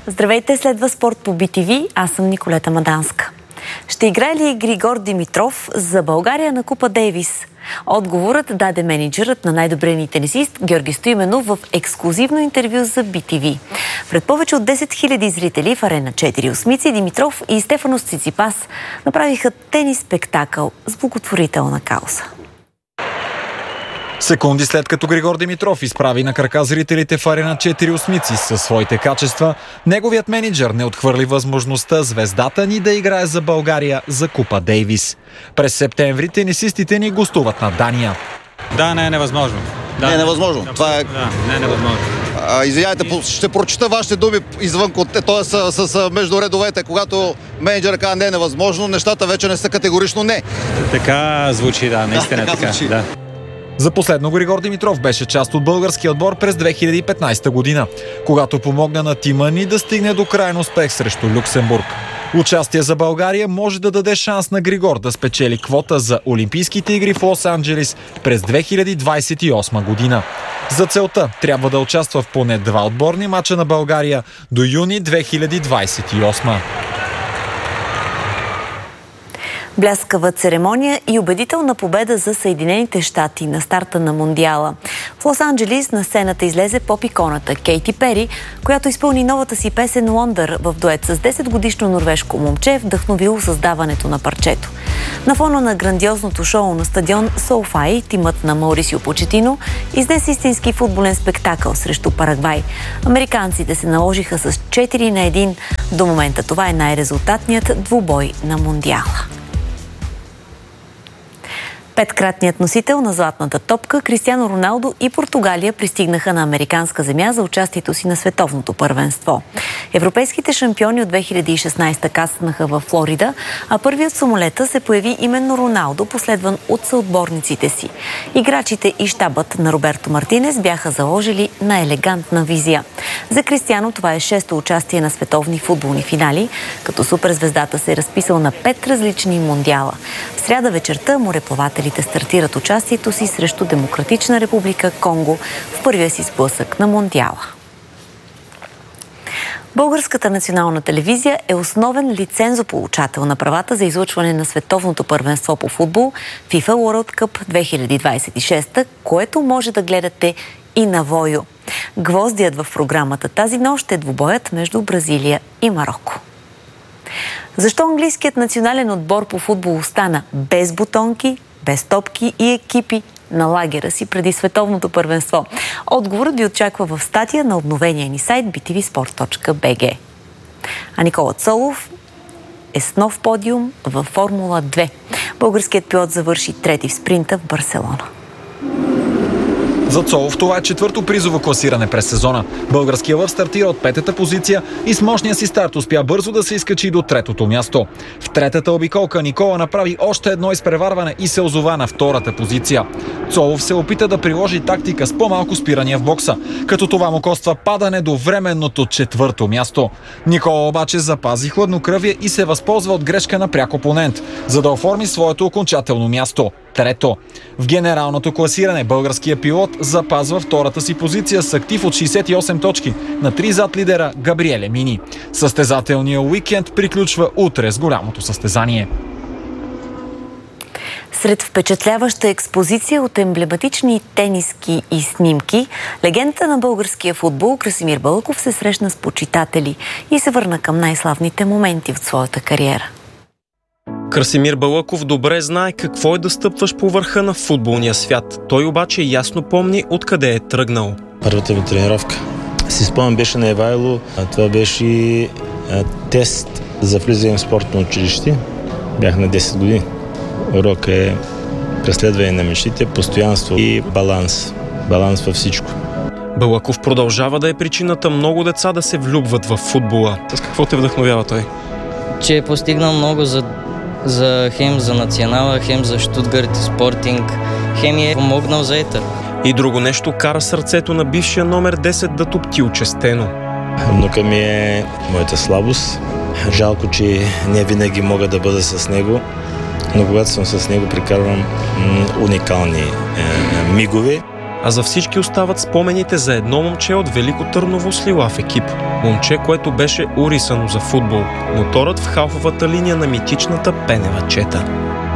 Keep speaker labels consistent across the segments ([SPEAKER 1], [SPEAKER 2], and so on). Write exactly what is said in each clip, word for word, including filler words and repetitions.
[SPEAKER 1] Здравейте, следва Спорт по би ти ви. Аз съм Николета Маданска. Ще играе ли Григор Димитров за България на Купа Дейвис? Отговорът даде мениджърът на най-добрия ни тенисист Георги Стоименов в ексклузивно интервю за би ти ви. Пред повече от десет хиляди зрители в Арена четири Осмици Димитров и Стефанос Циципас направиха тенис спектакъл с благотворителна кауза.
[SPEAKER 2] Секунди след като Григор Димитров изправи на крака зрителите в Арена четири Осмици със своите качества, неговият мениджър не отхвърли възможността звездата ни да играе за България за Купа Дейвис. През септември тенисистите ни гостуват на Дания.
[SPEAKER 3] Да, не е невъзможно. Да,
[SPEAKER 4] не е невъзможно.
[SPEAKER 3] Да,
[SPEAKER 4] Това е...
[SPEAKER 3] да, не е невъзможно.
[SPEAKER 4] А, извиняйте, ще прочита вашите думи извън, т.е. с, с, с между редовете, когато мениджърът казва не е невъзможно, нещата вече не са категорично не.
[SPEAKER 3] Така звучи, да, наистина
[SPEAKER 4] да,
[SPEAKER 3] така.
[SPEAKER 4] така.
[SPEAKER 3] Да.
[SPEAKER 2] За последно Григор Димитров беше част от българския отбор през две хиляди и петнадесета година, когато помогна на тима ни да стигне до краен успех срещу Люксембург. Участие за България може да даде шанс на Григор да спечели квота за Олимпийските игри в Лос-Анджелис през две хиляди двадесет и осма година. За целта трябва да участва в поне два отборни мача на България до юни две хиляди двадесет и осма.
[SPEAKER 1] Бляскава церемония и убедителна победа за Съединените щати на старта на Мондиала. В Лос-Анджелис на сцената излезе поп-иконата Кейти Пери, която изпълни новата си песен Wonder в дует с десетгодишно норвежко момче, вдъхновило създаването на парчето. На фона на грандиозното шоу на стадион Солфай, тимът на Маурисио Почетино изнесе истински футболен спектакъл срещу Парагвай. Американците се наложиха с четири на едно. До момента това е най-резултатният двубой на Мондиала. Петкратният носител на златната топка Кристиано Роналдо и Португалия пристигнаха на американска земя за участието си на световното първенство. Европейските шампиони от две хиляди и шестнадесета кацнаха във Флорида, а първият в самолета се появи именно Роналдо, последван от съотборниците си. Играчите и щабът на Роберто Мартинес бяха заложили на елегантна визия. За Кристиано това е шесто участие на световни футболни финали, като суперзвездата се е разписал на пет различни мондиала. В сряда вечерта мореплавателите стартират участието си срещу Демократична република Конго в първия си сблъсък на мондиала. Българската национална телевизия е основен лицензополучател на правата за излъчване на световното първенство по футбол FIFA World Cup две хиляди двадесет и шеста, което може да гледате и на Войо. Гвоздият в програмата тази нощ е двубоят между Бразилия и Мароко. Защо английският национален отбор по футбол остана без бутонки, без топки и екипи на лагера си преди световното първенство? Отговорът ви очаква в статия на обновения ни сайт би ти ви спорт точка би джи. А Никола Цолов е с нов подиум във Формула две. Българският пилот завърши трети в спринта в Барселона.
[SPEAKER 2] За Цолов това е четвърто призово класиране през сезона. Българският лъв стартира от петата позиция и с мощния си старт успя бързо да се изкачи до третото място. В третата обиколка Никола направи още едно изпреварване и се озова на втората позиция. Цолов се опита да приложи тактика с по-малко спирания в бокса, като това му коства падане до временното четвърто място. Никола обаче запази хладнокръвие и се възползва от грешка на пряк опонент, за да оформи своето окончателно място. Трето. В генералното класиране българският пилот запазва втората си позиция с актив от шейсет и осем точки на три зад лидера Габриеле Мини. Състезателният уикенд приключва утре с голямото състезание.
[SPEAKER 1] Сред впечатляваща експозиция от емблематични тениски и снимки, легендата на българския футбол Красимир Балъков се срещна с почитатели и се върна към най-славните моменти от своята кариера.
[SPEAKER 5] Красимир Балъков добре знае какво е да стъпваш по върха на футболния свят. Той обаче ясно помни откъде е тръгнал.
[SPEAKER 6] Първата ми тренировка, си спомням, беше на Евайло. Това беше а, тест за влизане в спортно училище. Бях на десет години. Урок е преследване на мечтите, постоянство и баланс. Баланс във всичко.
[SPEAKER 5] Балъков продължава да е причината много деца да се влюбват в футбола. С какво те вдъхновява той?
[SPEAKER 7] Че е постигнал много за, за хем за национала, хем за Щутгарт, Спортинг, хем е помогнал за Етър.
[SPEAKER 5] И друго нещо кара сърцето на бившия номер десет да топти учестено.
[SPEAKER 6] Внука ми е моята слабост. Жалко, че не винаги мога да бъда с него, но когато съм с него, прекарвам м- уникални е, мигове.
[SPEAKER 5] А за всички остават спомените за едно момче от Велико Търново с лилав екип. Момче, което беше урисано за футбол. Моторът в халфовата линия на митичната Пенева чета.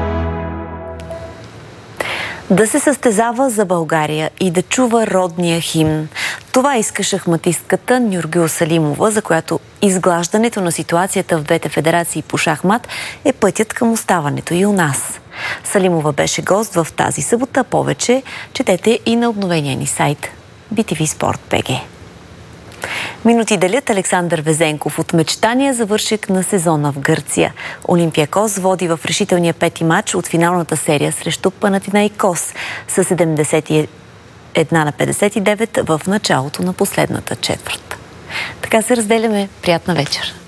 [SPEAKER 1] Да се състезава за България и да чува родния химн. Това иска шахматистката Нюргюл Салимова, за която изглаждането на ситуацията в двете федерации по шахмат е пътят към оставането и у нас. Салимова беше гост в тази събота. Повече четете и на обновения ни сайт би ти ви спорт точка би джи. Минути делят Александър Везенков от мечтания завършек на сезона в Гърция. Олимпиакос води в решителния пети матч от финалната серия срещу Панатинаикос с седемдесет и едно на петдесет и девет в началото на последната четвърт. Така се разделяме. Приятна вечер!